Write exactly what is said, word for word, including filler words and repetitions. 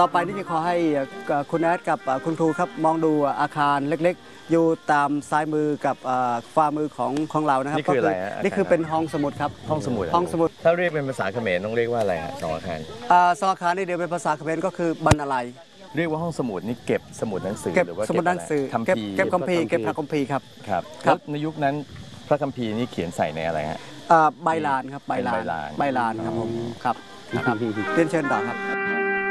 ต่อไปนี่จะขอให้คุณแอดกับคุณครูครับมองดูอาคารเล็กๆอยู่ตามซ้ายมือกับฝ่ามือของของเรานะครับนี่คืออะไรนี่คือเป็นห้องสมุดครับห้องสมุดห้องสมุดถ้าเรียกเป็นภาษาเขมรต้องเรียกว่าอะไรฮะสองอาคารสองอาคารนี่เดียวเป็นภาษาเขมรก็คือบรรลัยเรียกว่าห้องสมุดนี่เก็บสมุดหนังสือหรือว่าสมุดหนังสือเก็บเก็บคัมภีร์เก็บพระคัมภีร์ครับครับแล้วในยุคนั้นพระคัมภีร์นี่เขียนใส่ในอะไรฮะใบลานครับใบลานใบลานครับผมครับเรียนเชิญต่อครับ